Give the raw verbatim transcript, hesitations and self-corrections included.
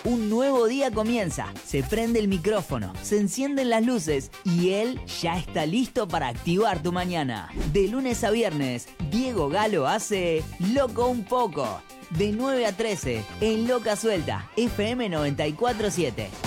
Un nuevo día comienza, se prende el micrófono, se encienden las luces y él ya está listo para activar tu mañana. De lunes a viernes, Diego Galo hace Loco un poco. De nueve a trece, en Loca Suelta, F M noventa y cuatro punto siete.